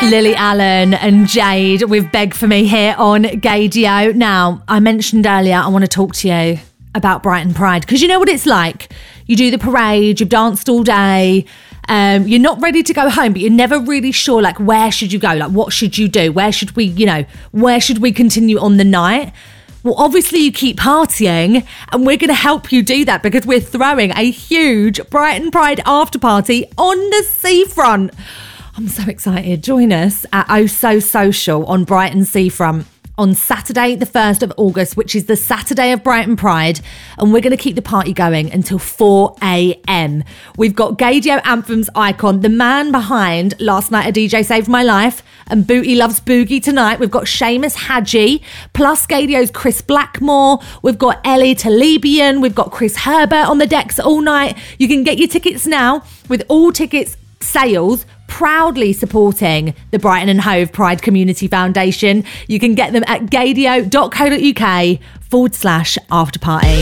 Lily Allen and Jade with Beg For Me here on Gaydio. Now, I mentioned earlier I want to talk to you about Brighton Pride, because you know what it's like. You do the parade, you've danced all day, you're not ready to go home, but you're never really sure, like, where should you go? Like, what should you do? Where should we continue on the night? Well, obviously you keep partying, and we're going to help you do that because we're throwing a huge Brighton Pride after party on the seafront. I'm so excited. Join us at Oh So Social on Brighton Seafront on Saturday, the 1st of August, which is the Saturday of Brighton Pride. And we're going to keep the party going until 4 a.m. We've got Gaydio Anthems icon, the man behind Last Night a DJ Saved My Life and Booty Loves Boogie Tonight. We've got Seamus Hadji, plus Gaydio's Chris Blackmore. We've got Ellie Talibian. We've got Chris Herbert on the decks all night. You can get your tickets now with all tickets sales proudly supporting the Brighton and Hove Pride Community Foundation. You can get them at gaydio.co.uk/afterparty.